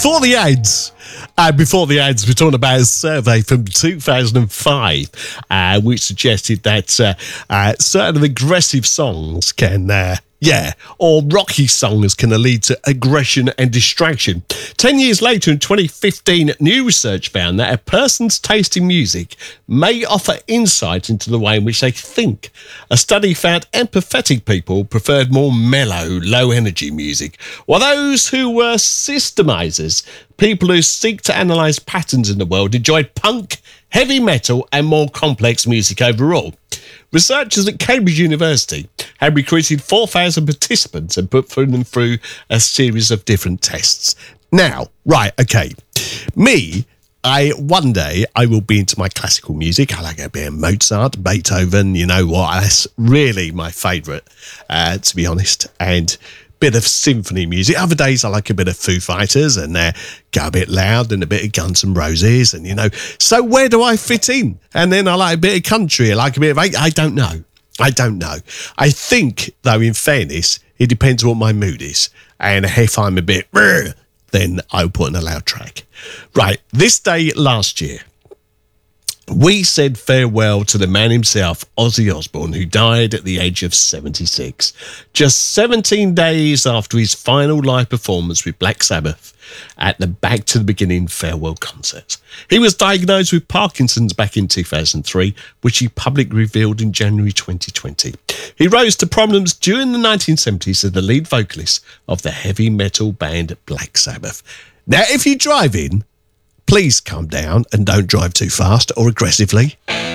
before the ads, we're talking about a survey from 2005, which suggested that certain aggressive songs can, or rocky songs can lead to aggression and distraction. 10 years later, in 2015, new research found that a person's taste in music may offer insight into the way in which they think. A study found empathetic people preferred more mellow, low-energy music, while those who were systemizers, people who seek to analyse patterns in the world, enjoyed punk, heavy metal and more complex music overall. Researchers at Cambridge University had recruited 4,000 participants and put them through a series of different tests. Now, one day I will be into my classical music. I like a bit of Mozart, Beethoven, you know what, that's really my favourite, to be honest, and bit of symphony music. Other days I like a bit of Foo Fighters and go a bit loud and a bit of Guns N' Roses and, so where do I fit in? And then I like a bit of country, I like a bit of... I don't know. I think, though, in fairness, it depends on what my mood is. And if I'm a bit... then I'll put in a loud track. Right, this day last year, we said farewell to the man himself, Ozzy Osbourne, who died at the age of 76, just 17 days after his final live performance with Black Sabbath at the Back to the Beginning farewell concert. He was diagnosed with Parkinson's back in 2003, which he publicly revealed in January 2020. He rose to prominence during the 1970s as the lead vocalist of the heavy metal band Black Sabbath. Now, if you're driving, please calm down and don't drive too fast or aggressively.